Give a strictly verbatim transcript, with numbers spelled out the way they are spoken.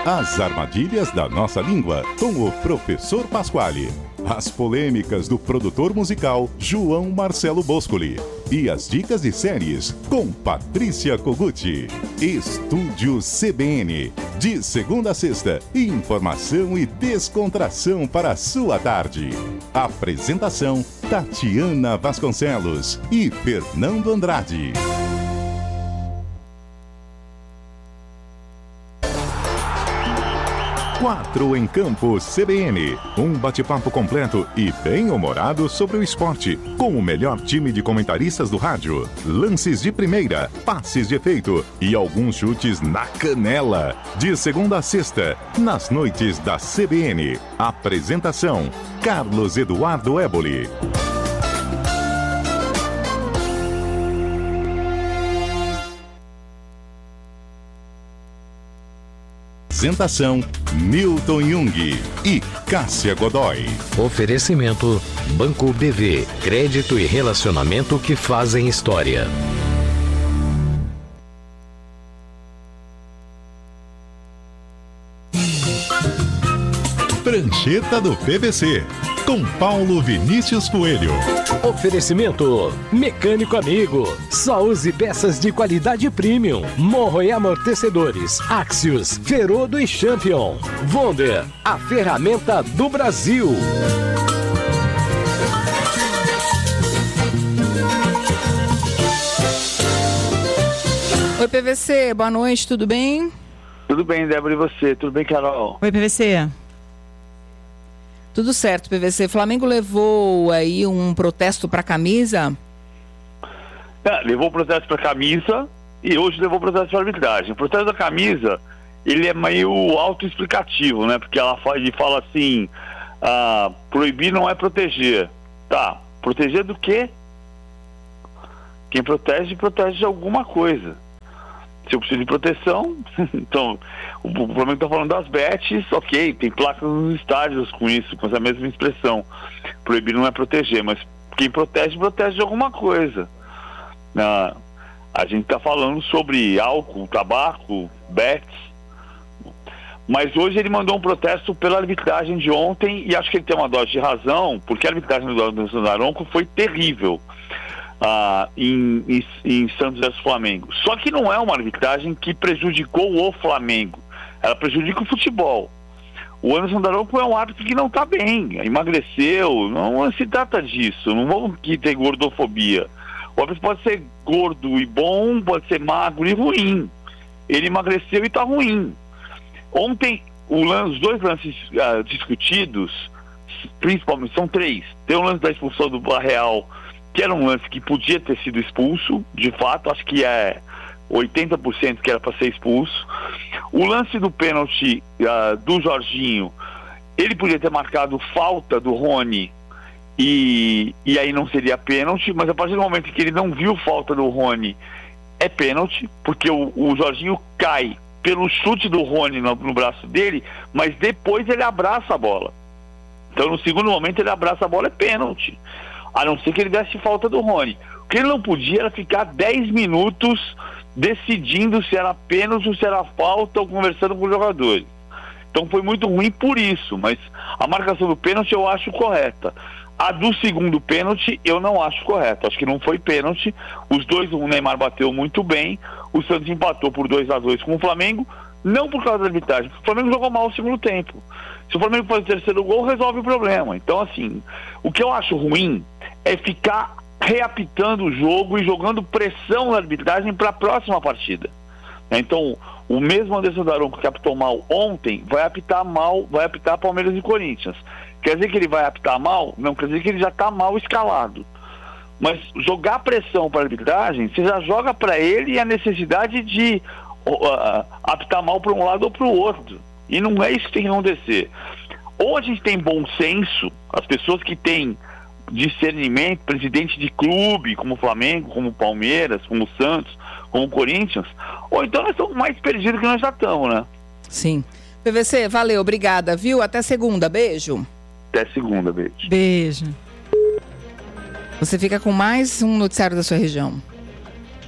As armadilhas da nossa língua, com o professor Pasquale. As polêmicas do produtor musical João Marcelo Boscoli. E as dicas de séries com Patrícia Koguchi. Estúdio C B N. De segunda a sexta, informação e descontração para a sua tarde. Apresentação Tatiana Vasconcelos e Fernando Andrade. Quatro em Campo C B N. Um bate-papo completo e bem-humorado sobre o esporte, com o melhor time de comentaristas do rádio. Lances de primeira, passes de efeito e alguns chutes na canela. De segunda a sexta, nas noites da C B N. Apresentação: Carlos Eduardo Éboli. Apresentação: Milton Jung e Cássia Godoy. Oferecimento: Banco B V. Crédito e relacionamento que fazem história. Prancheta do P V C, com Paulo Vinícius Coelho. Oferecimento: Mecânico Amigo. Só use peças de qualidade premium. Morro e amortecedores. Axios, Ferodo e Champion. Wonder, a ferramenta do Brasil. Oi, P V C, boa noite, tudo bem? Tudo bem, Débora, e você? Tudo bem, Carol? Oi, P V C. Tudo certo, P V C. Flamengo levou aí um protesto para a camisa? É, levou o protesto para a camisa e hoje levou o protesto para a arbitragem. O protesto da camisa, ele é meio autoexplicativo, né? Porque ela fala, ele fala assim, ah, proibir não é proteger. Tá, proteger do quê? Quem protege, protege de alguma coisa. Se eu preciso de proteção, então, o, o Flamengo está falando das bets, ok, tem placas nos estádios com isso, com essa mesma expressão. Proibir não é proteger, mas quem protege, protege de alguma coisa. Ah, a gente está falando sobre álcool, tabaco, bets, mas hoje ele mandou um protesto pela arbitragem de ontem, e acho que ele tem uma dose de razão, porque a arbitragem do Anderson Daronco foi terrível. Ah, em, em, em Santos versus Flamengo. Só que não é uma arbitragem que prejudicou o Flamengo, ela prejudica o futebol. O Anderson Daronco é um árbitro que não está bem, emagreceu, não se trata disso, não vamos aqui ter gordofobia. O árbitro pode ser gordo e bom, pode ser magro e ruim. Ele emagreceu e está ruim. Ontem, o lance, os dois lances ah, discutidos, principalmente, são três. Tem o lance da expulsão do Barreal, que era um lance que podia ter sido expulso, de fato, acho que é oitenta por cento que era para ser expulso. O lance do pênalti uh, do Jorginho, ele podia ter marcado falta do Rony e, e aí não seria pênalti, mas a partir do momento que ele não viu falta do Rony, é pênalti, porque o, o Jorginho cai pelo chute do Rony no, no braço dele, mas depois ele abraça a bola. Então no segundo momento ele abraça a bola, é pênalti. A não ser que ele desse falta do Rony. O que ele não podia era ficar dez minutos decidindo se era pênalti ou se era falta ou conversando com os jogadores. Então foi muito ruim por isso, mas a marcação do pênalti eu acho correta. A do segundo pênalti eu não acho correta. Acho que não foi pênalti. Os dois, o Neymar bateu muito bem. O Santos empatou por dois a dois com o Flamengo. Não por causa da arbitragem. O Flamengo jogou mal no segundo tempo. Se o Flamengo faz o terceiro gol, resolve o problema. Então, assim, o que eu acho ruim é ficar reapitando o jogo e jogando pressão na arbitragem para a próxima partida. Então, o mesmo Anderson Daronco que apitou mal ontem, vai apitar mal, vai apitar Palmeiras e Corinthians. Quer dizer que ele vai apitar mal? Não, quer dizer que ele já está mal escalado. Mas jogar pressão para a arbitragem, você já joga para ele a necessidade de uh, apitar mal para um lado ou para o outro. E não é isso que tem que acontecer. Ou a gente tem bom senso, as pessoas que têm discernimento, presidente de clube, como o Flamengo, como o Palmeiras, como o Santos, como o Corinthians, ou então nós estamos mais perdidos que nós já estamos, né? Sim. P V C, valeu, obrigada, viu? Até segunda, beijo. Até segunda, beijo. Beijo. Você fica com mais um noticiário da sua região.